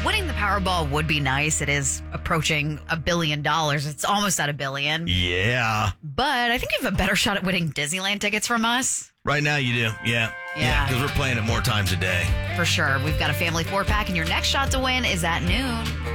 Winning the Powerball would be nice. It is approaching $1 billion. It's almost at $1 billion. Yeah. But I think you have a better shot at winning Disneyland tickets from us. Right now you do. Yeah. Yeah. Because we're playing it more times a day. For sure. We've got a family 4-pack, and your next shot to win is at noon.